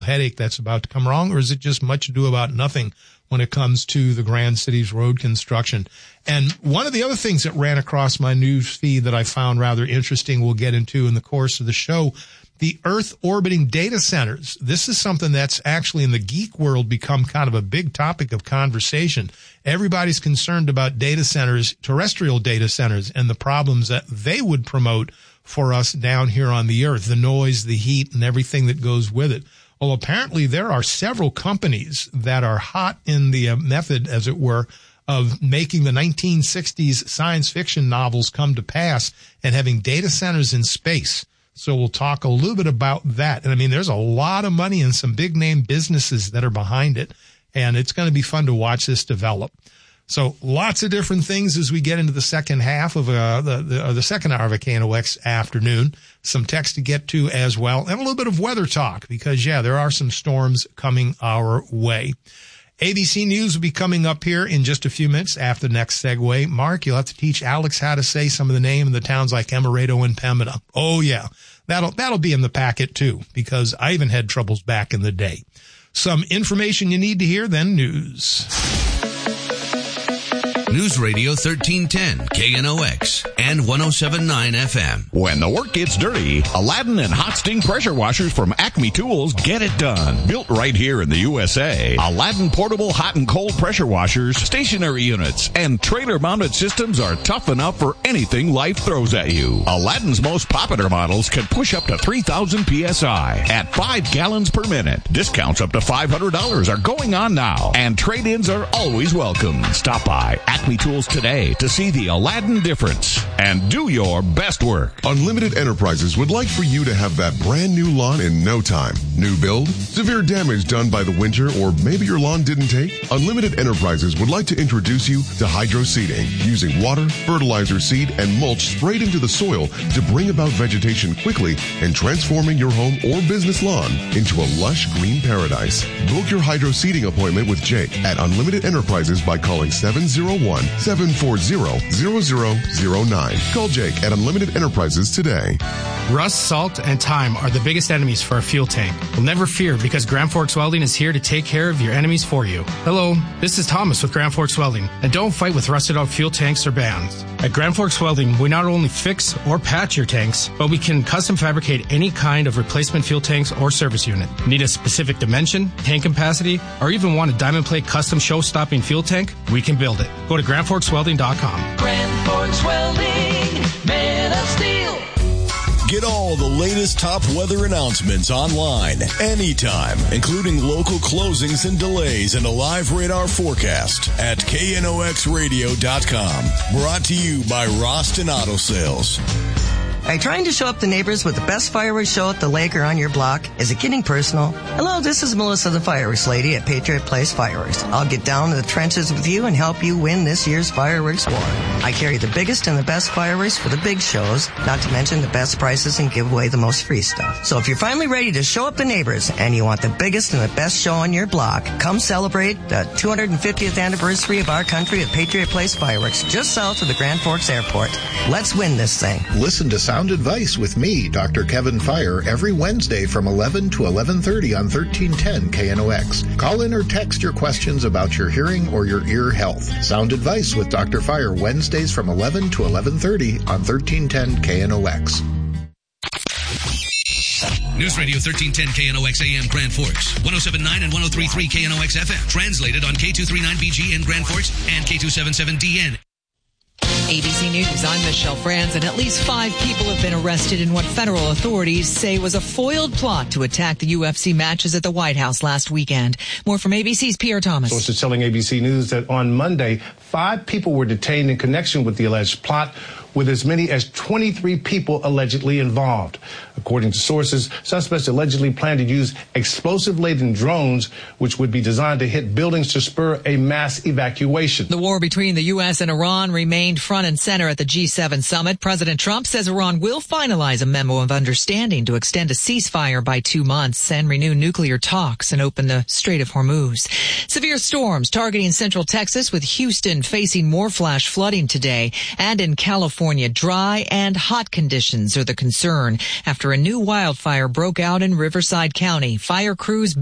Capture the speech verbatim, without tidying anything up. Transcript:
headache that's about to come wrong, or is it just much ado about nothing when it comes to the Grand Cities road construction? And one of the other things that ran across my news feed that I found rather interesting, we'll get into in the course of the show, the Earth orbiting data centers. This is something that's actually in the geek world become kind of a big topic of conversation. Everybody's concerned about data centers, terrestrial data centers, and the problems that they would promote for us down here on the Earth, the noise, the heat, and everything that goes with it. Well, apparently there are several companies that are hot in the uh, method, as it were, of making the nineteen sixties science fiction novels come to pass and having data centers in space. So we'll talk a little bit about that. And I mean, there's a lot of money and some big name businesses that are behind it. And it's going to be fun to watch this develop. So lots of different things as we get into the second half of uh, the, the, uh, the second hour of a K N O X afternoon. Some text to get to as well, and a little bit of weather talk because, yeah, there are some storms coming our way. A B C News will be coming up here in just a few minutes after the next segue. Mark, you'll have to teach Alex how to say some of the name of the towns like Emerado and Pembina. Oh, yeah, that'll that'll be in the packet, too, because I even had troubles back in the day. Some information you need to hear, then news. News Radio thirteen ten, K N O X, and one oh seven point nine F M. When the work gets dirty, Aladdin and Hot Sting pressure washers from Acme Tools get it done. Built right here in the U S A, Aladdin portable hot and cold pressure washers, stationary units, and trailer-mounted systems are tough enough for anything life throws at you. Aladdin's most popular models can push up to three thousand P S I at five gallons per minute. Discounts up to five hundred dollars are going on now, and trade-ins are always welcome. Stop by Acme Tools today to see the Aladdin difference and do your best work. Unlimited Enterprises would like for you to have that brand new lawn in no time. New build? Severe damage done by the winter, or maybe your lawn didn't take? Unlimited Enterprises would like to introduce you to hydro seeding, using water, fertilizer, seed, and mulch sprayed into the soil to bring about vegetation quickly and transforming your home or business lawn into a lush green paradise. Book your hydro seeding appointment with Jake at Unlimited Enterprises by calling seven oh one, seven four zero, zero zero zero nine. Call Jake at Unlimited Enterprises today. Rust, salt, and time are the biggest enemies for a fuel tank. Well, never fear, because Grand Forks Welding is here to take care of your enemies for you. Hello, this is Thomas with Grand Forks Welding, and don't fight with rusted out fuel tanks or bands. At Grand Forks Welding, we not only fix or patch your tanks, but we can custom fabricate any kind of replacement fuel tanks or service unit. Need a specific dimension, tank capacity, or even want a diamond plate custom show-stopping fuel tank? We can build it. Go to grand forks welding dot com. Grand Forks Welding, made of steel. Get all the latest top weather announcements online, anytime, including local closings and delays and a live radar forecast at K N O X radio dot com. Brought to you by Roston Auto Sales. Are you trying to show up the neighbors with the best fireworks show at the lake or on your block? Is it getting personal? Hello, this is Melissa the Fireworks Lady at Patriot Place Fireworks. I'll get down to the trenches with you and help you win this year's fireworks war. I carry the biggest and the best fireworks for the big shows, not to mention the best prices and give away the most free stuff. So if you're finally ready to show up the neighbors and you want the biggest and the best show on your block, come celebrate the two hundred fiftieth anniversary of our country at Patriot Place Fireworks, just south of the Grand Forks Airport. Let's win this thing. Listen to Sound Advice with me, Doctor Kevin Fire, every Wednesday from eleven to eleven thirty on thirteen ten K N O X. Call in or text your questions about your hearing or your ear health. Sound Advice with Doctor Fire, Wednesdays from eleven to eleven thirty on thirteen ten K N O X. News Radio thirteen ten K N O X A M Grand Forks, one oh seven point nine and one oh three point three K N O X F M. Translated on K two thirty-nine B G in Grand Forks and K two seventy-seven D N. A B C News, I'm Michelle Franz, and at least five people have been arrested in what federal authorities say was a foiled plot to attack the U F C matches at the White House last weekend. More from A B C's Pierre Thomas. Sources telling A B C News that on Monday, five people were detained in connection with the alleged plot, with as many as twenty-three people allegedly involved. According to sources, suspects allegedly planned to use explosive-laden drones, which would be designed to hit buildings to spur a mass evacuation. The war between the U S and Iran remained front and center at the G seven summit. President Trump says Iran will finalize a memo of understanding to extend a ceasefire by two months and renew nuclear talks and open the Strait of Hormuz. Severe storms targeting central Texas, with Houston facing more flash flooding today, and in California, California. Dry and hot conditions are the concern after a new wildfire broke out in Riverside County. Fire crews